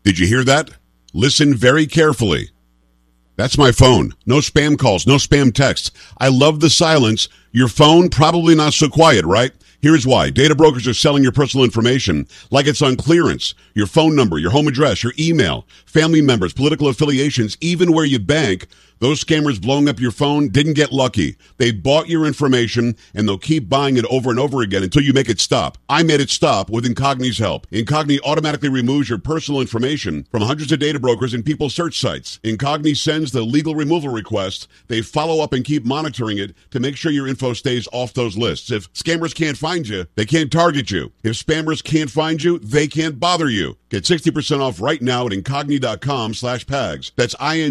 Did you hear that? Listen very carefully. That's my phone. No spam calls, no spam texts. I love the silence. Your phone, probably not so quiet, right? Here's why. Data brokers are selling your personal information like it's on clearance. Your phone number, your home address, your email, family members, political affiliations, even where you bank. Those scammers blowing up your phone didn't get lucky. They bought your information, and they'll keep buying it over and over again until you make it stop. I made it stop with Incogni's help. Incogni automatically removes your personal information from hundreds of data brokers and people's search sites. Incogni sends the legal removal request. They follow up and keep monitoring it to make sure your info stays off those lists. If scammers can't find you, they can't target you. If spammers can't find you, they can't bother you. Get 60% off right now at Incogni.com/PAGS. That's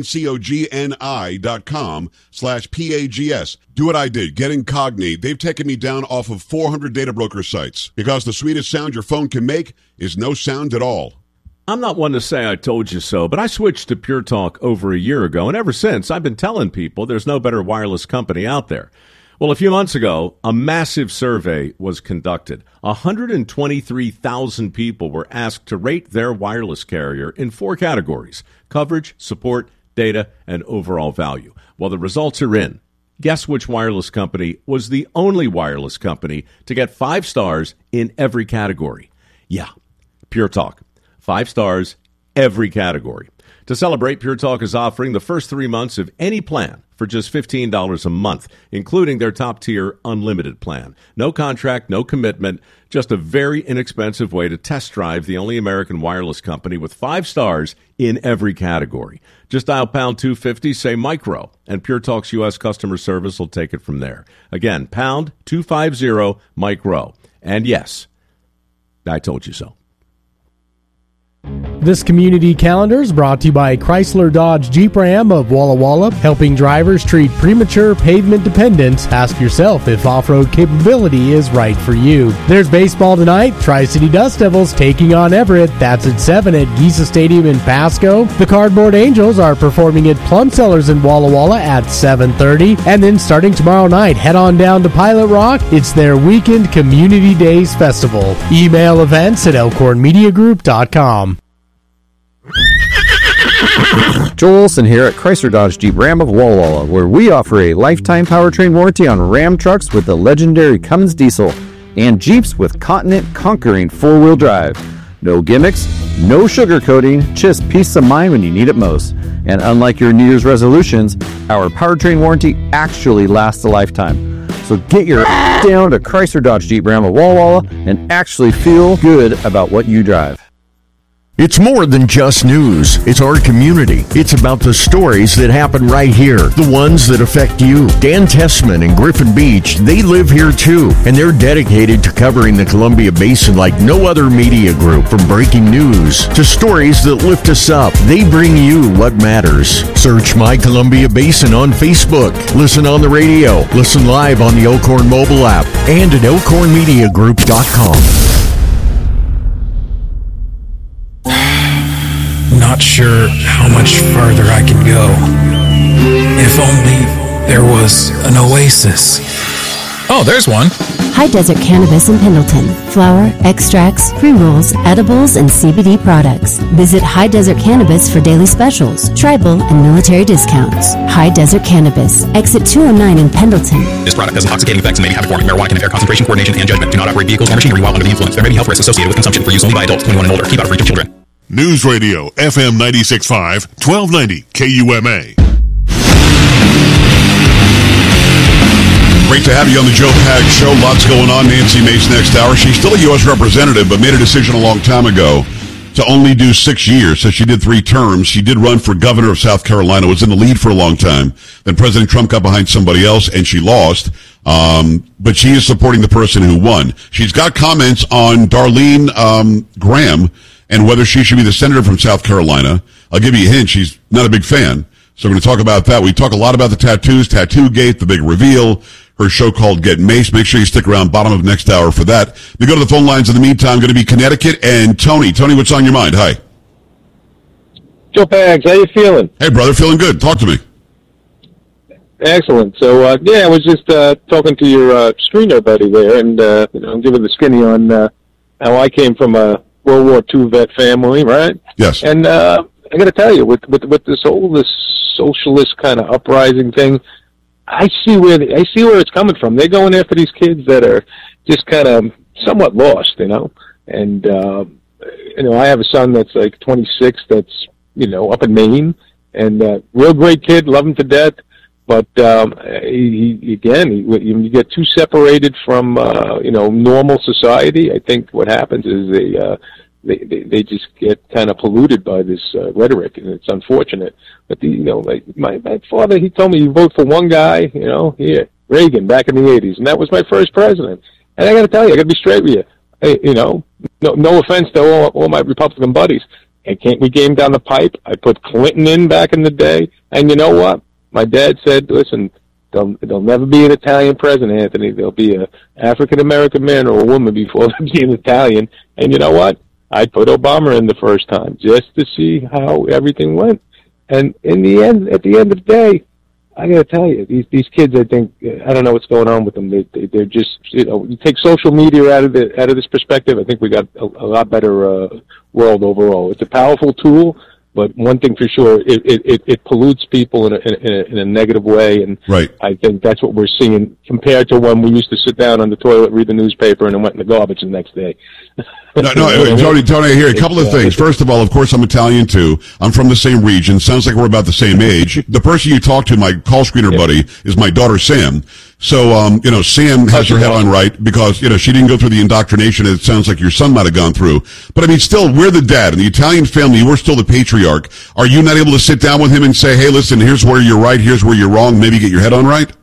INCOGNI.com/PAGS. Do what I did. Get Incogni. They've taken me down off of 400 data broker sites because the sweetest sound your phone can make is no sound at all. I'm not one to say I told you so, but I switched to Pure Talk over a year ago, and ever since, I've been telling people there's no better wireless company out there. Well, a few months ago, a massive survey was conducted. 123,000 people were asked to rate their wireless carrier in 4 categories: coverage, support, data, and overall value. Well, the results are in. Guess which wireless company was the only wireless company to get 5 stars in every category? Yeah, Pure Talk. 5 stars, every category. To celebrate, Pure Talk is offering the first 3 months of any plan for just $15 a month, including their top-tier unlimited plan. No contract, no commitment, just a very inexpensive way to test drive the only American wireless company with 5 stars in every category. Just dial pound 250, say micro, and Pure Talk's U.S. customer service will take it from there. Again, pound 250 micro. And yes, I told you so. This community calendar is brought to you by Chrysler Dodge Jeep Ram of Walla Walla, helping drivers treat premature pavement dependence. Ask yourself if off-road capability is right for you. There's baseball tonight. Tri-City Dust Devils taking on Everett. That's at 7 at Giza Stadium in Pasco. The Cardboard Angels are performing at Plum Cellars in Walla Walla at 7:30. And then starting tomorrow night, head on down to Pilot Rock. It's their Weekend Community Days Festival. Email events at elkhornmediagroup.com. Joel Olson here at Chrysler Dodge Jeep Ram of Walla Walla, where we offer a lifetime powertrain warranty on Ram trucks with the legendary Cummins diesel and Jeeps with Continent conquering four-wheel drive. No gimmicks, no sugarcoating, just peace of mind when you need it most. And unlike your New Year's resolutions, our powertrain warranty actually lasts a lifetime. So get your down to Chrysler Dodge Jeep Ram of Walla Walla and actually feel good about what you drive. It's more than just news. It's our community. It's about the stories that happen right here, the ones that affect you. Dan Tessman and Griffin Beach, they live here too, and they're dedicated to covering the Columbia Basin like no other media group. From breaking news to stories that lift us up, they bring you what matters. Search My Columbia Basin on Facebook. Listen on the radio. Listen live on the Elkhorn mobile app and at elkhornmediagroup.com. Not sure how much farther I can go. If only there was an oasis. Oh, there's one. High Desert Cannabis in Pendleton. Flower, extracts, pre-rolls, edibles, and CBD products. Visit High Desert Cannabis for daily specials, tribal, and military discounts. High Desert Cannabis. Exit 209 in Pendleton. This product has intoxicating effects and may be habit forming. Marijuana can impair concentration, coordination, and judgment. Do not operate vehicles or machinery while under the influence. There may be health risks associated with consumption for use only by adults 21 and older. Keep out of reach of children. News Radio, FM 96.5, 1290 KUMA. Great to have you on the Joe Pags Show. Lots going on. Nancy Mace next hour. She's still a U.S. representative, but made a decision a long time ago to only do 6 years. So she did 3 terms. She did run for governor of South Carolina, was in the lead for a long time. Then President Trump got behind somebody else, and she lost. But she is supporting the person who won. She's got comments on Darlene Graham and whether she should be the senator from South Carolina. I'll give you a hint. She's not a big fan. So we're going to talk about that. We talk a lot about the tattoos, Tattoo-gate, the big reveal, her show called Get Maced. Make sure you stick around bottom of next hour for that. We go to the phone lines in the meantime. Going to be Connecticut and Tony. Tony, what's on your mind? Hi. Joe Pags, how you feeling? Hey, brother. Feeling good. Talk to me. Excellent. So, I was just talking to your screener buddy there and, giving the skinny on how I came from a World War II vet family, right? Yes. And I got to tell you, with this socialist kind of uprising thing, I see where it's coming from. They're going after these kids that are just kind of somewhat lost, you know. And I have a son that's like 26, that's up in Maine, and real great kid, love him to death. But you get too separated from normal society. I think what happens is they just get kind of polluted by this rhetoric, and it's unfortunate. But like my father, he told me, you vote for one guy, here, Reagan, back in the 80s, and that was my first president. And I got to tell you, I got to be straight with you. Hey, no offense to all my Republican buddies. We came down the pipe. I put Clinton in back in the day, and you know what? My dad said, listen, there'll never be an Italian president, Anthony. There'll be an African-American man or a woman before there'll be an Italian. And you know what? I put Obama in the first time just to see how everything went. And at the end of the day, I got to tell you, these kids, I think, I don't know what's going on with them. They're just, you take social media out of this perspective, I think we got a lot better world overall. It's a powerful tool. But one thing for sure, it pollutes people in a negative way, and right. I think that's what we're seeing compared to when we used to sit down on the toilet, read the newspaper, and then went in the garbage the next day. Tony, here, a couple of things. First of all, of course, I'm Italian too. I'm from the same region. Sounds like we're about the same age. The person you talk to, my call screener buddy, is my daughter, Sam. So, Sam has her head on right because, she didn't go through the indoctrination it sounds like your son might have gone through. But I mean, still, we're the dad. In the Italian family, we're still the patriarch. Are you not able to sit down with him and say, hey, listen, here's where you're right, here's where you're wrong, maybe get your head on right?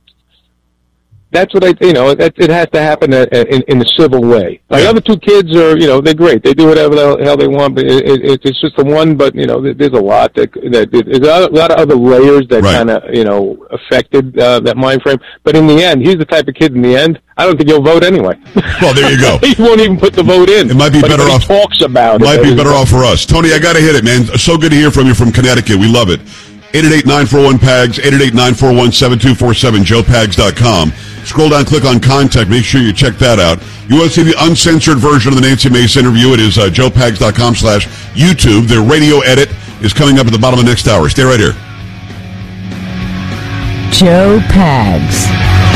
That's what it has to happen in a civil way. The other two kids are, they're great. They do whatever the hell they want, but it's just the one, but, there's a lot there's a lot of other layers that kind of, affected that mind frame. But in the end, he's the type of kid in the end, I don't think he'll vote anyway. Well, there you go. He won't even put the vote in. It might be better off. He talks about it. Might be better off for us. Tony, I got to hit it, man. So good to hear from you from Connecticut. We love it. 888-941-PAGS, 888-941-7247, joepags.com. Scroll down, click on contact. Make sure you check that out. You want to see the uncensored version of the Nancy Mace interview? It is joepags.com/YouTube. Their radio edit is coming up at the bottom of the next hour. Stay right here. Joe Pags.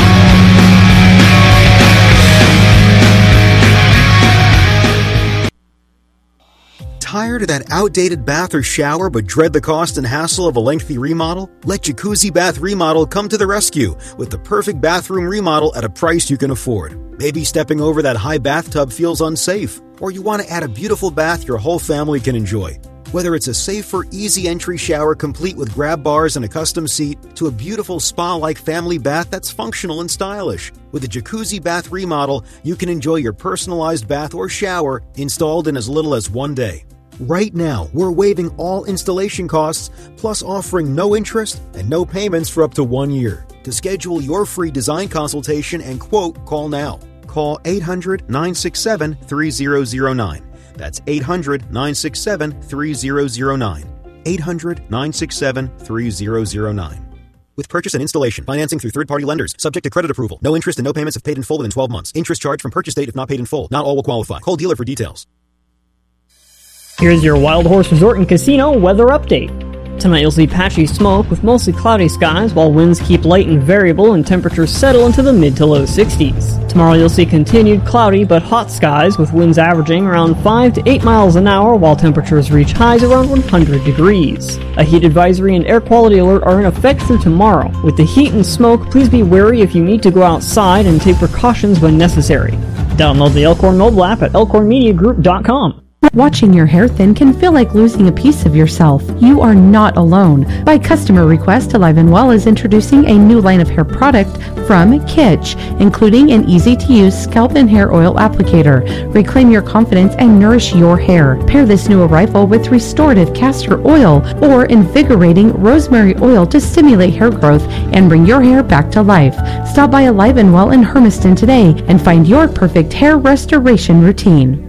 Tired of that outdated bath or shower but dread the cost and hassle of a lengthy remodel? Let Jacuzzi Bath Remodel come to the rescue with the perfect bathroom remodel at a price you can afford. Maybe stepping over that high bathtub feels unsafe, or you want to add a beautiful bath your whole family can enjoy. Whether it's a safer, easy entry shower complete with grab bars and a custom seat, to a beautiful spa-like family bath that's functional and stylish. With a Jacuzzi Bath Remodel, you can enjoy your personalized bath or shower installed in as little as 1 day. Right now, we're waiving all installation costs, plus offering no interest and no payments for up to 1 year. To schedule your free design consultation and quote, call now. Call 800-967-3009. That's 800-967-3009. 800-967-3009. With purchase and installation, financing through third-party lenders, subject to credit approval. No interest and no payments if paid in full within 12 months. Interest charged from purchase date if not paid in full. Not all will qualify. Call dealer for details. Here's your Wild Horse Resort and Casino weather update. Tonight you'll see patchy smoke with mostly cloudy skies while winds keep light and variable and temperatures settle into the mid to low 60s. Tomorrow you'll see continued cloudy but hot skies with winds averaging around 5 to 8 miles an hour while temperatures reach highs around 100 degrees. A heat advisory and air quality alert are in effect through tomorrow. With the heat and smoke, please be wary if you need to go outside and take precautions when necessary. Download the Elkhorn mobile app at elkhornmediagroup.com. Watching your hair thin can feel like losing a piece of yourself. You are not alone. By customer request, Alive & Well is introducing a new line of hair product from Kitsch, including an easy-to-use scalp and hair oil applicator. Reclaim your confidence and nourish your hair. Pair this new arrival with restorative castor oil or invigorating rosemary oil to stimulate hair growth and bring your hair back to life. Stop by Alive & Well in Hermiston today and find your perfect hair restoration routine.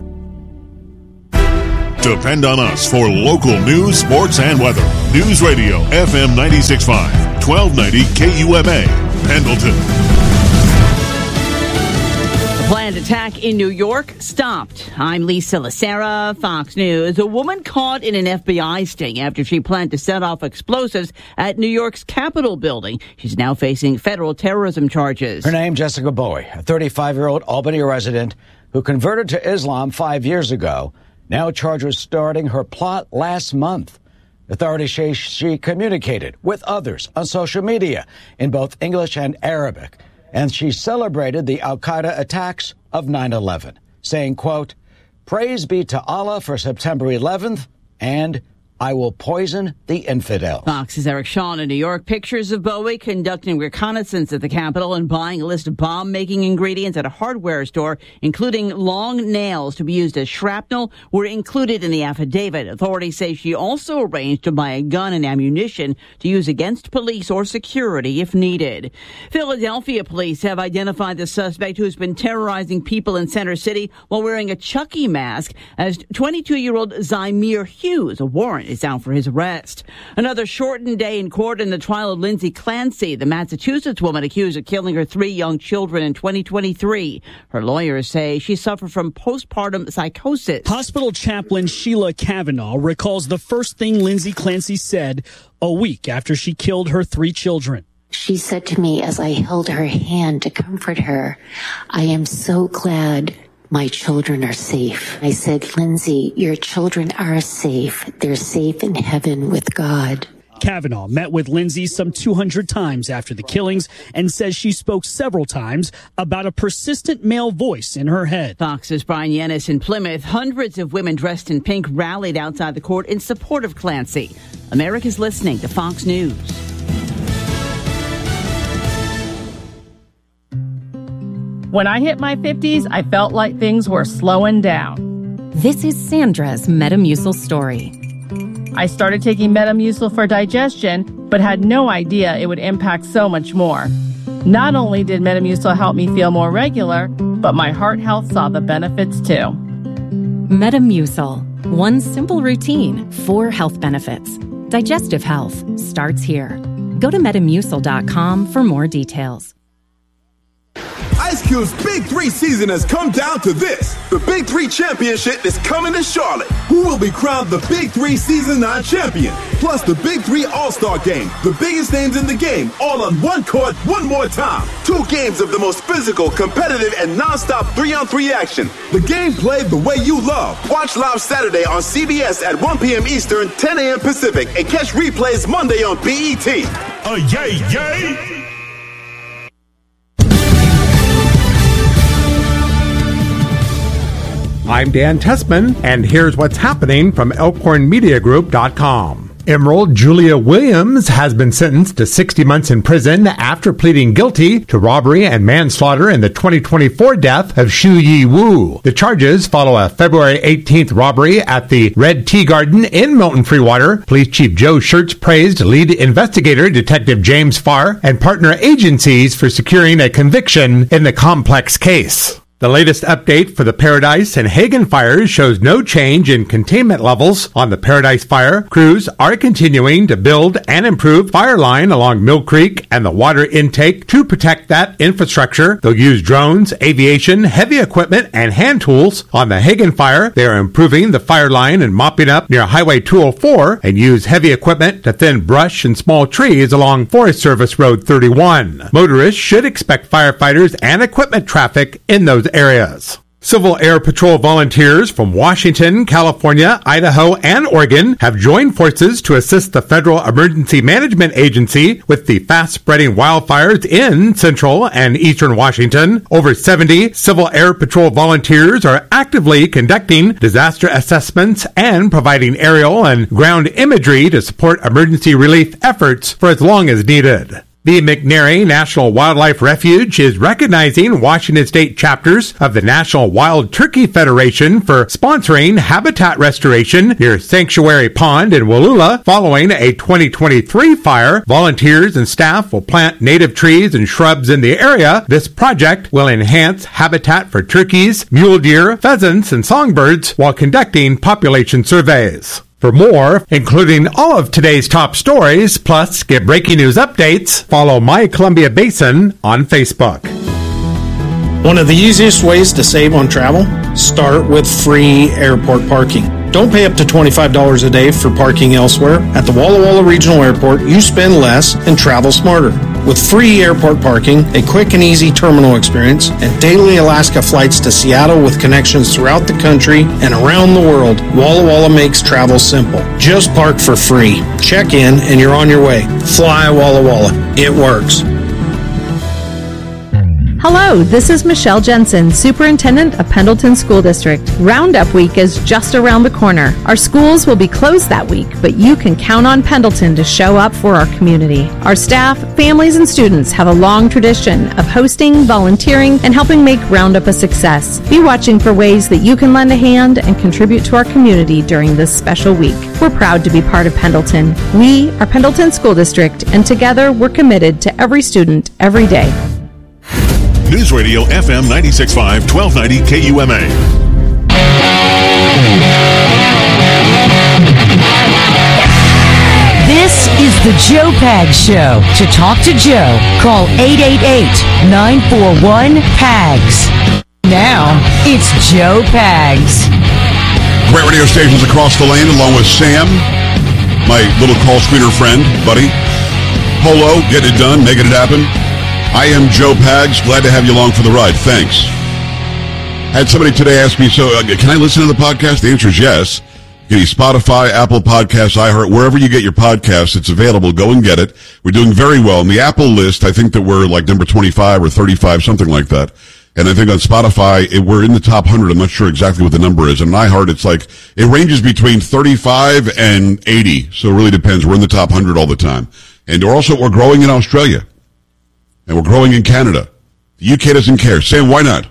Depend on us for local news, sports, and weather. News Radio, FM 96.5, 1290 KUMA, Pendleton. Planned attack in New York stopped. I'm Lisa Lacera, Fox News. A woman caught in an FBI sting after she planned to set off explosives at New York's Capitol building. She's now facing federal terrorism charges. Her name, Jessica Bowie, a 35-year-old Albany resident who converted to Islam 5 years ago, now charged with starting her plot last month. Authorities say she communicated with others on social media in both English and Arabic, and she celebrated the al-Qaeda attacks of 9/11, saying, quote, "Praise be to Allah for September 11th, and I will poison the infidel." Fox's Eric Shawn in New York. Pictures of Bowie conducting reconnaissance at the Capitol and buying a list of bomb-making ingredients at a hardware store, including long nails to be used as shrapnel, were included in the affidavit. Authorities say she also arranged to buy a gun and ammunition to use against police or security if needed. Philadelphia police have identified the suspect who's been terrorizing people in Center City while wearing a Chucky mask as 22-year-old Zymir Hughes. A warrant is out for his arrest. Another shortened day in court in the trial of Lindsay Clancy, the Massachusetts woman accused of killing her 3 young children in 2023. Her lawyers say she suffered from postpartum psychosis. Hospital chaplain Sheila Kavanaugh recalls the first thing Lindsay Clancy said a week after she killed her 3 children. She said to me as I held her hand to comfort her, "I am so glad my children are safe." I said, "Lindsay, your children are safe. They're safe in heaven with God." Kavanaugh met with Lindsay some 200 times after the killings and says she spoke several times about a persistent male voice in her head. Fox's Brian Yennis in Plymouth. Hundreds of women dressed in pink rallied outside the court in support of Clancy. America's listening to Fox News. When I hit my 50s, I felt like things were slowing down. This is Sandra's Metamucil story. I started taking Metamucil for digestion, but had no idea it would impact so much more. Not only did Metamucil help me feel more regular, but my heart health saw the benefits too. Metamucil. One simple routine, 4 health benefits. Digestive health starts here. Go to Metamucil.com for more details. Ice Cube's Big 3 season has come down to this. The Big 3 Championship is coming to Charlotte. Who will be crowned the Big 3 Season 9 champion? Plus the Big 3 All-Star Game. The biggest names in the game, all on one court, one more time. 2 games of the most physical, competitive, and non-stop 3-on-3 action. The game played the way you love. Watch live Saturday on CBS at 1 p.m. Eastern, 10 a.m. Pacific, and catch replays Monday on BET. Yay, yay! I'm Dan Tessman, and here's what's happening from ElkhornMediaGroup.com. Emerald Julia Williams has been sentenced to 60 months in prison after pleading guilty to robbery and manslaughter in the 2024 death of Xu Yi Wu. The charges follow a February 18th robbery at the Red Tea Garden in Milton Freewater. Police Chief Joe Schertz praised lead investigator Detective James Farr and partner agencies for securing a conviction in the complex case. The latest update for the Paradise and Hagen fires shows no change in containment levels. On the Paradise fire, crews are continuing to build and improve fire line along Mill Creek and the water intake to protect that infrastructure. They'll use drones, aviation, heavy equipment, and hand tools. On the Hagen fire, they are improving the fire line and mopping up near Highway 204 and use heavy equipment to thin brush and small trees along Forest Service Road 31. Motorists should expect firefighters and equipment traffic in those areas. Civil Air Patrol volunteers from Washington, California, Idaho, and Oregon have joined forces to assist the Federal Emergency Management Agency with the fast-spreading wildfires in central and eastern Washington. Over 70 Civil Air Patrol volunteers are actively conducting disaster assessments and providing aerial and ground imagery to support emergency relief efforts for as long as needed. The McNary National Wildlife Refuge is recognizing Washington State chapters of the National Wild Turkey Federation for sponsoring habitat restoration near Sanctuary Pond in Wallula. Following a 2023 fire, volunteers and staff will plant native trees and shrubs in the area. This project will enhance habitat for turkeys, mule deer, pheasants, and songbirds while conducting population surveys. For more, including all of today's top stories, plus get breaking news updates, follow My Columbia Basin on Facebook. One of the easiest ways to save on travel? Start with free airport parking. Don't pay up to $25 a day for parking elsewhere. At the Walla Walla Regional Airport, you spend less and travel smarter. With free airport parking, a quick and easy terminal experience, and daily Alaska flights to Seattle with connections throughout the country and around the world, Walla Walla makes travel simple. Just park for free. Check in and you're on your way. Fly Walla Walla. It works. Hello, this is Michelle Jensen, Superintendent of Pendleton School District. Roundup Week is just around the corner. Our schools will be closed that week, but you can count on Pendleton to show up for our community. Our staff, families, and students have a long tradition of hosting, volunteering, and helping make Roundup a success. Be watching for ways that you can lend a hand and contribute to our community during this special week. We're proud to be part of Pendleton. We are Pendleton School District, and together we're committed to every student, every day. News Radio FM 96.5, 1290 KUMA. This is the Joe Pags Show. To talk to Joe, call 888-941-PAGS. Now, it's Joe Pags. Great radio stations across the land, along with Sam, my little call screener friend, buddy. Polo, getting it done, making it happen. I am Joe Pags. Glad to have you along for the ride. Thanks. Had somebody today ask me, can I listen to the podcast? The answer is yes. Get Spotify, Apple Podcasts, iHeart, wherever you get your podcasts, it's available. Go and get it. We're doing very well. On the Apple list, I think that we're like number 25 or 35, something like that. And I think on Spotify, we're in the top 100. I'm not sure exactly what the number is. And iHeart, it's like, it ranges between 35 and 80. So it really depends. We're in the top 100 all the time. And we're growing in Australia. And we're growing in Canada. The UK doesn't care. Sam, why not?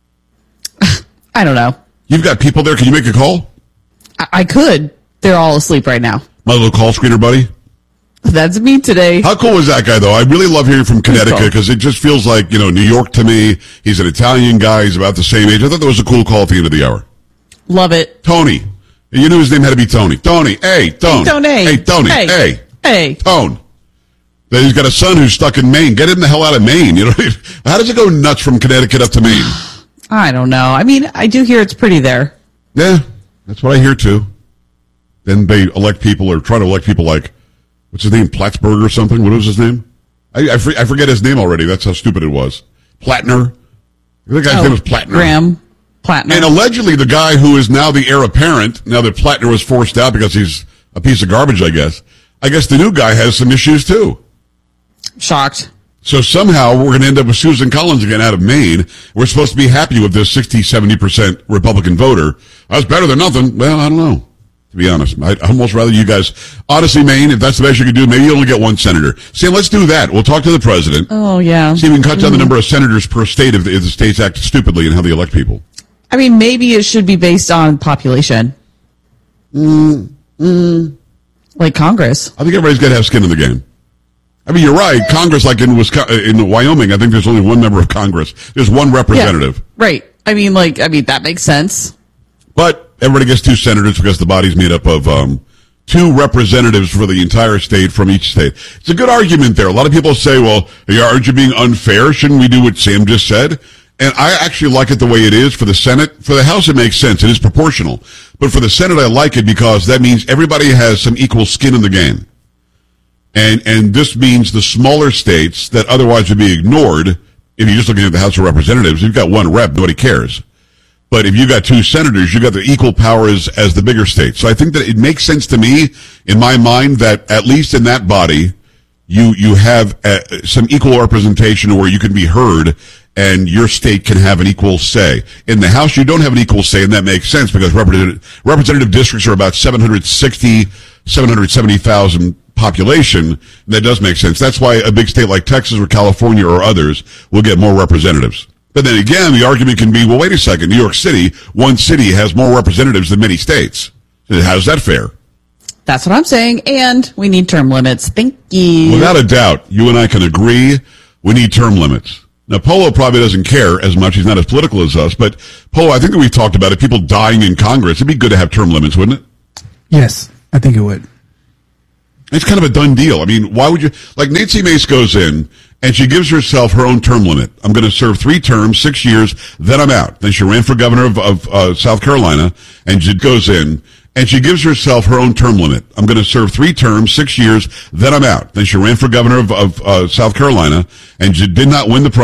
I don't know. You've got people there. Can you make a call? I could. They're all asleep right now. My little call screener buddy? That's me today. How cool was that guy, though? I really love hearing from Connecticut because it just feels like, New York to me. He's an Italian guy. He's about the same age. I thought that was a cool call at the end of the hour. Love it. Tony. You knew his name had to be Tony. Tony. Hey, Tone. Hey, Tony. Hey, Tony. Hey. Hey. Tone. Then he's got a son who's stuck in Maine. Get him the hell out of Maine. How does it go nuts from Connecticut up to Maine? I don't know. I mean, I do hear it's pretty there. Yeah, that's what I hear too. Then they elect people or try to elect people like, what's his name, Plattsburgh or something? What was his name? I forget his name already. That's how stupid it was. Plattner. The guy's name was Plattner. Graham Plattner. And allegedly the guy who is now the heir apparent, now that Plattner was forced out because he's a piece of garbage, I guess the new guy has some issues too. Shocked. So somehow we're going to end up with Susan Collins again out of Maine. We're supposed to be happy with this 60-70% Republican voter. That's better than nothing. Well, I don't know, to be honest. I'd almost rather you guys, honestly, Maine, if that's the best you can do, maybe you only get one senator. Sam, let's do that. We'll talk to the president. Oh, yeah. See if we can cut down the number of senators per state if the states act stupidly and how they elect people. I mean, maybe it should be based on population. Like Congress. I think everybody's got to have skin in the game. I mean, you're right. Congress, like in Wyoming, I think there's only one member of Congress. There's one representative. Yeah, right. I mean, that makes sense. But everybody gets two senators because the body's made up of two representatives for the entire state from each state. It's a good argument there. A lot of people say, well, aren't you being unfair? Shouldn't we do what Sam just said? And I actually like it the way it is for the Senate. For the House, it makes sense. It is proportional. But for the Senate, I like it because that means everybody has some equal skin in the game. And this means the smaller states that otherwise would be ignored, if you're just looking at the House of Representatives, you've got one rep, nobody cares. But if you got two senators, you got the equal powers as the bigger states. So I think that it makes sense to me, in my mind, that at least in that body, you have some equal representation where you can be heard and your state can have an equal say. In the House, you don't have an equal say, and that makes sense because representative districts are about 770,000 population. That does make sense. That's why a big state like Texas or California or others will get more representatives. But then again, the argument can be, well, wait a second, New York City, one city has more representatives than many states. How's that fair? That's what I'm saying, and we need term limits. Thank you. Without a doubt, you and I can agree we need term limits. Now, Polo probably doesn't care as much. He's not as political as us. But, Polo, I think that we've talked about it. People dying in Congress. It'd be good to have term limits, wouldn't it? Yes, I think it would. It's kind of a done deal. I mean, why would you... Like, Nancy Mace goes in, and she gives herself her own term limit. I'm going to serve 3 terms, 6 years, then I'm out. Then she ran for governor of South Carolina, and she goes in, and she gives herself her own term limit. I'm going to serve 3 terms, 6 years, then I'm out. Then she ran for governor of South Carolina, and she did not win the